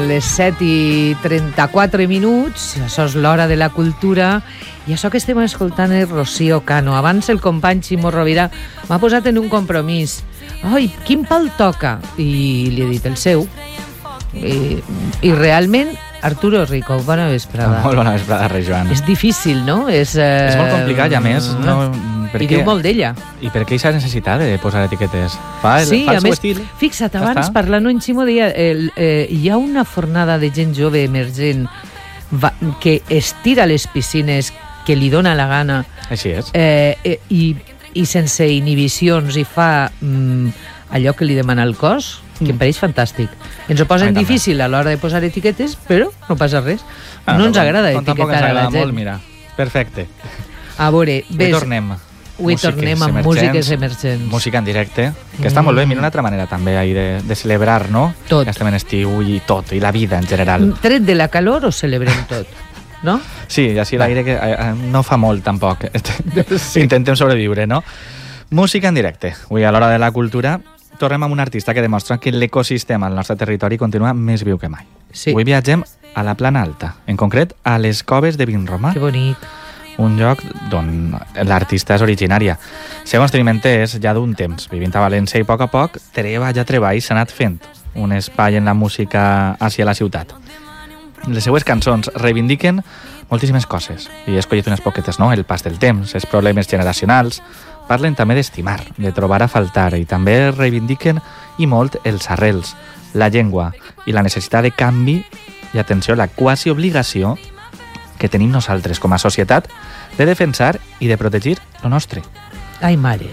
les 7:34, això és l'hora de la cultura, i això que estem escoltant és Rocío Cano. Abans el company Ximo Rovira m'ha posat en un compromís. Ai, quin pal toca? I li he dit el seu. I realment, Arturo Rico, bona vesprada. Molt bona vesprada, rei Joan. És difícil, no? És molt complicat, i a més... I diu molt d'ella. I per què aquesta necessitat de posar etiquetes? Sí, a més, fixa't, abans parlant en Ximo deia hi ha una fornada de gent jove emergent que estira les piscines que li dona la gana. Així és. I sense inhibicions i fa allò que li demana el cos, que em pareix fantàstic. Ens ho posen difícil a l'hora de posar etiquetes, però no passa res. No ens agrada etiquetar a la gent. Molt, mira. Perfecte. A veure, Avui tornem amb músiques emergents. Música en directe, que està molt bé. Mira, una altra manera també de celebrar, no? Tot. Que estem en estiu i tot, i la vida en general. Tret de la calor ho celebrem tot, no? Sí, i així l'aire que no fa molt, tampoc. Intentem sobreviure, no? Música en directe. Avui, a l'hora de la cultura, tornem amb un artista que demostra que l'ecosistema al nostre territori continua més viu que mai. Sí. Avui viatgem a la Plana Alta, en concret a les Coves de Vinromà. Que bonic. Un lloc d'on l'artista és originària. Segons tenim entès, ja d'un temps, vivint a València, i a poc, treball s'ha anat fent un espai en la música hacia la ciutat. Les seues cançons reivindiquen moltíssimes coses, i he escollit unes poquetes, no? El pas del temps, els problemes generacionals, parlen també d'estimar, de trobar a faltar, i també reivindiquen i molt els arrels, la llengua i la necessitat de canvi i, atenció, la quasi obligació que tenim nosaltres com a societat de defensar i de protegir lo nostre. Ai, mare.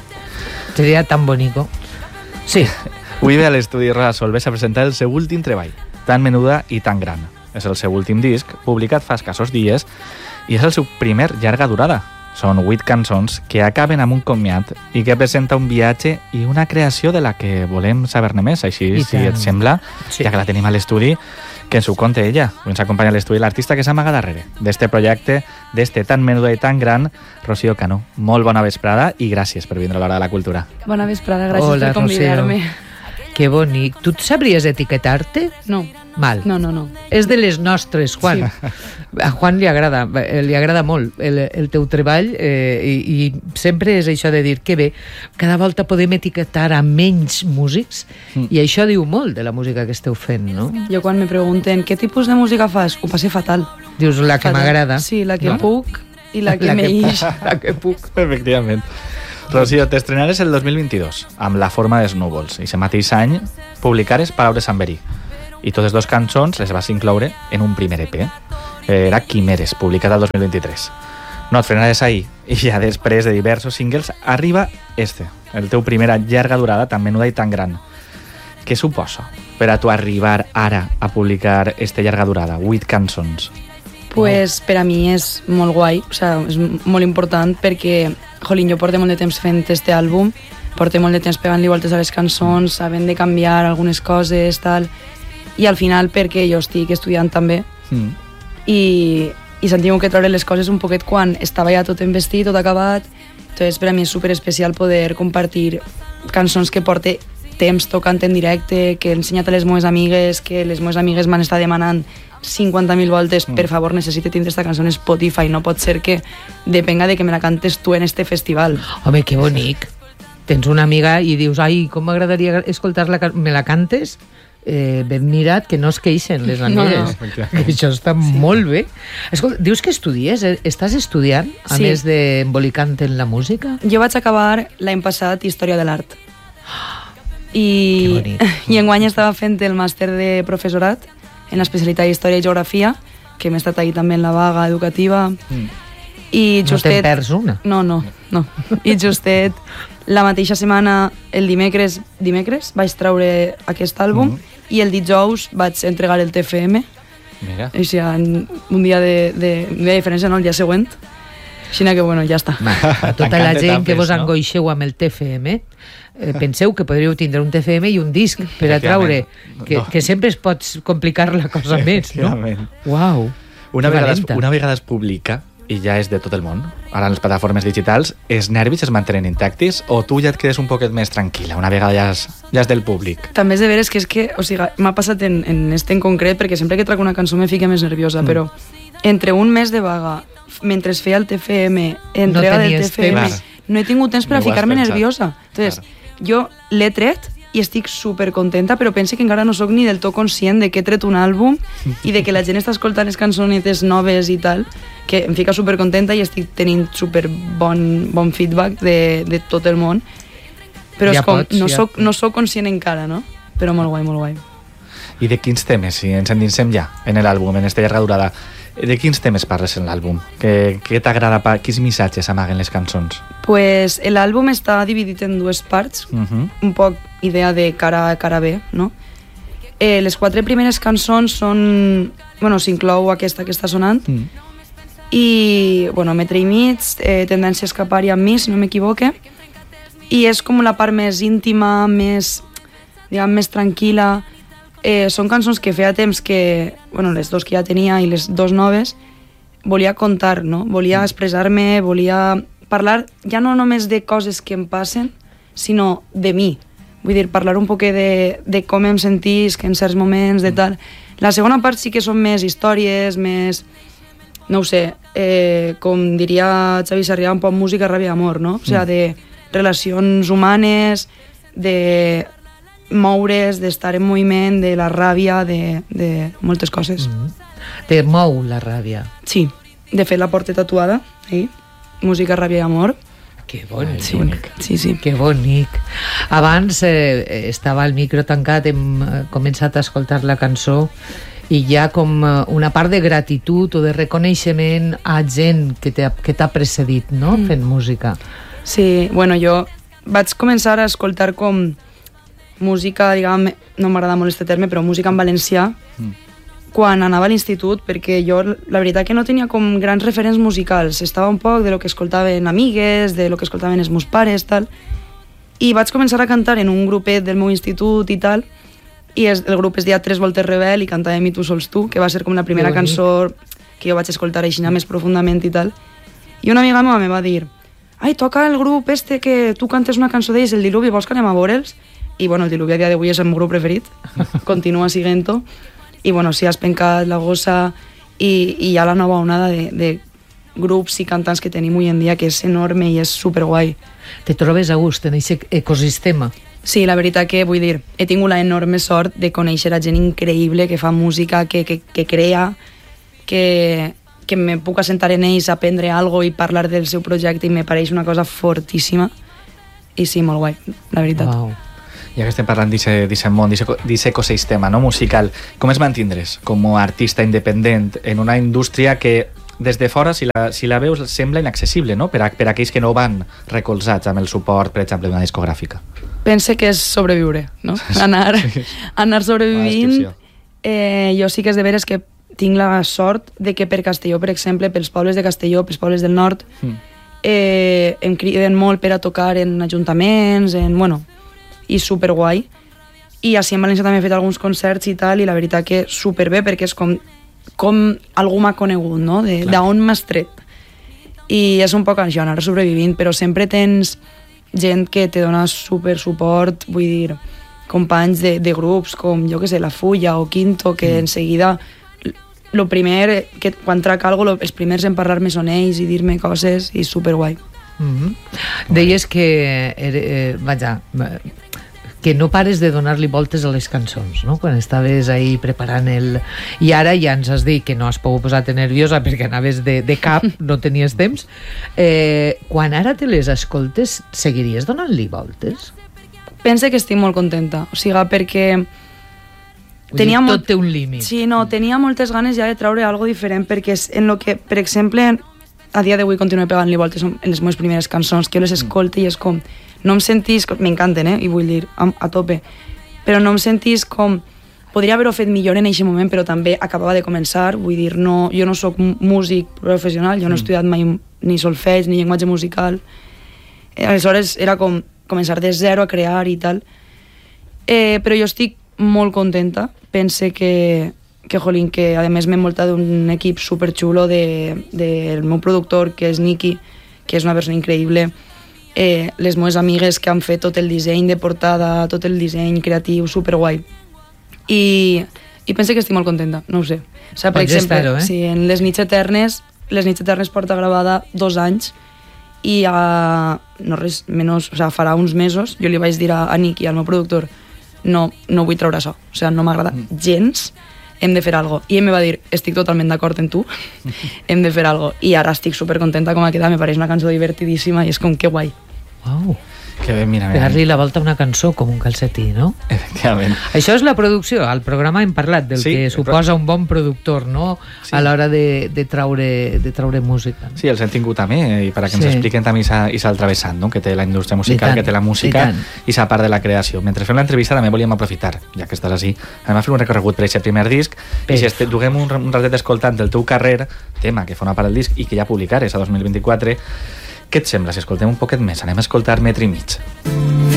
Seria tan bonico. Sí. Avui ve a l'estudi Rosa Solves a presentar el seu últim treball, tan menuda i tan gran. És el seu últim disc, publicat fa escassos dies, i és el seu primer llarga durada. Són 8 cançons que acaben amb un comiat i que presenta un viatge i una creació de la que volem saber-ne més. Així, si et sembla, ja que la tenim a l'estudi, que ens ho conte ella. Ens acompanya a l'estudi l'artista que s'amaga darrere d'este projecte, d'este tan menuda i tan gran, Rocío Cano. Molt bona vesprada i gràcies per vindre a l'hora de la cultura. Bona vesprada, gràcies per convidar-me. Que bonic. Tu sabries etiquetar-te? No. Mal. No. És de les nostres, Juan. Sí. A Juan li agrada molt el teu treball i sempre és això de dir que bé, cada volta podem etiquetar a menys músics i això diu molt de la música que esteu fent, no? Jo quan me pregunten què tipus de música fas, ho passe fatal. Dius la que m'agrada. Sí, la que puc i la que m'eix. La que puc. Efectivament. Rocío, t'estrenares el 2022 amb La forma dels núvols i aquest mateix any publicares Paraules amb verí. I totes dues cançons les vas incloure en un primer EP. Era Quimeres, publicat el 2023. No et frenares ahir, i ja després de diversos singles arriba el teu primera llarga durada tan menuda i tan gran. Què suposa per a tu arribar ara a publicar llarga durada, 8 cançons? Pues per a mi és molt guai, o sigui, és molt important perquè, jolín, jo porto molt de temps fent este àlbum, porto molt de temps pegant-li voltes a les cançons, sabent de canviar algunes coses, tal, i al final perquè jo estic estudiant també i s'han tingut que treure les coses un poquet quan estava ja tot investit, tot acabat. Entonces per a mi és superespecial poder compartir cançons que porte temps tocant en directe, que he ensenyat a les meves amigues, que les meves amigues m'han estat demanant 50.000 voltes, per favor, necessito tindre esta cançó en Spotify, no pot ser que depenga de que me la cantes tu en este festival. Home, que bonic. Tens una amiga i dius, ai, com m'agradaria escoltar-la, me la cantes? Ben mirat, que no es queixen les amigues. No. Això està molt bé. Escolta, dius que estudies? Estàs estudiant, a més d'embolicant en la música? Jo vaig acabar l'any passat Història de l'Art. I enguany estava fent el màster de professorat en l'especialitat d'Història i Geografia, que m'he estat ahí també en la vaga educativa. I justet... No te'n perds una? No. I justet la mateixa setmana, el dimecres vaig treure aquest àlbum i el dijous vaig entregar el TFM. Mira. O sigui, un dia de diferència, no? El dia següent. Així que, bueno, ja està. A tota la gent que vos angoixeu amb el TFM, penseu que podríeu tindre un TFM i un disc per a traure, que sempre es pot complicar la cosa més, no? Efectivament. Uau. Una vegada es publica, i ja és de tot el món. Ara en les plataformes digitals, els nervis es mantenen intactes o tu ja et quedes un poquet més tranquil·la una vegada ja és del públic? També és de veres que o sigui, m'ha passat en este en concret, perquè sempre que trac una cançó me fica més nerviosa, però entre un mes de vaga, mentre es feia el TFM, entrega del TFM, no he tingut temps per a ficar-me nerviosa. Entonces, jo l'he tret i estic supercontenta, però pense que encara no sóc ni del tot conscient de que he tret un àlbum i de que la gent està escoltant les cançonetes noves i tal, que em fica supercontenta i estic tenint bon feedback de tot el món, però ja és com, no soc conscient encara, no? Però molt guai, molt guai. I de quins temes, si ens endinsem ja en l'àlbum, en esta llarga durada, de quins temes parles en l'àlbum? Què t'agrada? Quins missatges amaguen les cançons? Pues l'àlbum està dividit en dues parts, un poc idea de cara a cara B, no? Les 4 primeres cançons són... Bueno, s'inclou aquesta que està sonant, i, bueno, Metre i mig, Tendència a escapar i Amb mi, si no m'equivoque, i és com la part més íntima, més, diguem, més tranquil·la. Són cançons que feia temps que, bueno, les dos que ja tenia i les dos noves, volia contar, no? Volia expressar-me, volia parlar ja no només de coses que em passen, sinó de mi. Vull dir, parlar un poquet de com em sentisc en certs moments, de tal. La segona part sí que són més històries, més, no ho sé, com diria Xavi Sarrià, un poc música, ràbia i amor, no? O sigui, de relacions humanes, de moure's, d'estar en moviment, de la ràbia, de moltes coses. Te mou la ràbia. Sí, de fet la porte tatuada, música, ràbia i amor. Que bonic. Sí. Que bonic. Abans estava el micro tancat, hem començat a escoltar la cançó i hi ha com una part de gratitud o de reconeixement a gent que t'ha precedit, no? Fent música. Sí, bueno, jo vaig començar a escoltar com música, diguem, no m'agrada molt este terme, però música en valencià, quan anava a l'institut, perquè jo, la veritat que no tenia com grans referents musicals, estava un poc de lo que escoltaven amigues, de lo que escoltaven els meus pares, tal, i vaig començar a cantar en un grupet del meu institut i tal, i el grup es deia Tres Voltes Rebel i cantàvem I tu sols tu, que va ser com la primera cançó que jo vaig escoltar així més profundament i tal, i una amiga meva me va dir: ai, toca el grup este que tu cantes una cançó d'ells, el Diluvi, vols que anem a veure'ls? I bueno, el Diluvi a dia d'avui és el meu grup preferit, continua siguent-ho, i bueno, sí, Has pencat, La Gossa, i hi ha la nova onada de grups i cantants que tenim avui en dia, que és enorme i és superguai. Te trobes a gust en aquest ecosistema? Sí, la veritat que, vull dir, he tingut la enorme sort de conèixer a gent increïble que fa música, que crea, que me puc assentar en ells, aprendre alguna cosa i parlar del seu projecte, i me pareix una cosa fortíssima. I sí, molt guai, la veritat. Wow. Ja que estem parlant d'aquest món, d'aquest ecosistema, no, musical, com es mantindres com a artista independent en una indústria que des de fora, si la veus, sembla inaccessible, no? Per aquells que no van recolzats amb el suport, per exemple, d'una discogràfica? Pense que és sobreviure, no? Anar sobrevivint. Jo sí que és de veres que tinc la sort de que per Castelló, per exemple, pels pobles de Castelló, pels pobles del nord, em criden molt per a tocar en ajuntaments, bueno, i superguai. I així en València també he fet alguns concerts i tal, i la veritat que superbé, perquè és com algú m'ha conegut, no? D'on m'has tret. I és un poc això, anar sobrevivint, però sempre tens gent que te dona super suport, vull dir, companys de grups com, jo que sé, La Fulla o Quinto, que en seguida, lo primer, que quan trac alguna cosa, els primers en parlar-me són ells i dir-me coses, i superguai. Deies que que no pares de donar-li voltes a les cançons, no? Quan estaves ahí preparant I ara ja ens has dit que no has pogut posar-te nerviosa perquè anaves de cap, no tenies temps. Quan ara te les escoltes, seguiries donant-li voltes? Pense que estic molt contenta, o sigui, perquè tot té un límit. Sí, no, tenia moltes ganes ja de treure algo diferent, perquè és en lo que, per exemple, a dia d'avui continuo pegant-li voltes en les meves primeres cançons, que jo les escolte i és com, no em sentís, m'encanten, i vull dir, a tope, però no em sentís com, podria haver-ho fet millor en aquest moment, però també acabava de començar, vull dir, no, jo no sóc músic professional, jo no he estudiat mai ni solfeig, ni llenguatge musical, aleshores era com començar de zero a crear i tal, però jo estic molt contenta, pense que jolín, que a més m'he envoltat d'un equip superxulo del meu productor, que és Niki, que és una persona increïble, les meves amigues que han fet tot el disseny de portada, tot el disseny creatiu, superguai. I penso que estic molt contenta, no ho sé. O sigui, per exemple, sí, en Les nits eternes porta gravada 2 anys i no res menys, o sigui, farà uns mesos jo li vaig dir a Niki, al meu productor, no vull treure això, o sigui, no m'agrada gens, hem de fer alguna cosa. I ell me va dir, estic totalment d'acord amb tu, hem de fer alguna cosa. I ara estic supercontenta com ha quedat, me pareix una cançó divertidíssima i és com que guai. Uau. Que bé, mira. Pegar-li la volta a una cançó com un calcetí, no? Efectivament. Això és la producció. Al programa hem parlat del que suposa un bon productor, no? Sí. A l'hora de traure música. Sí, els hem tingut també, i per a que ens expliquen també l'altre vessant, no? Que té la indústria musical, que té la música i la part de la creació. Mentre fem l'entrevista també volíem aprofitar, ja que estàs així, anem a fer un recorregut per aquest primer disc i si duguem un ratet escoltant del teu carrer, tema que fa una part del disc i que ja publicares a 2024. Què et sembla si escoltem un poquet més? Anem a escoltar Metre i mig.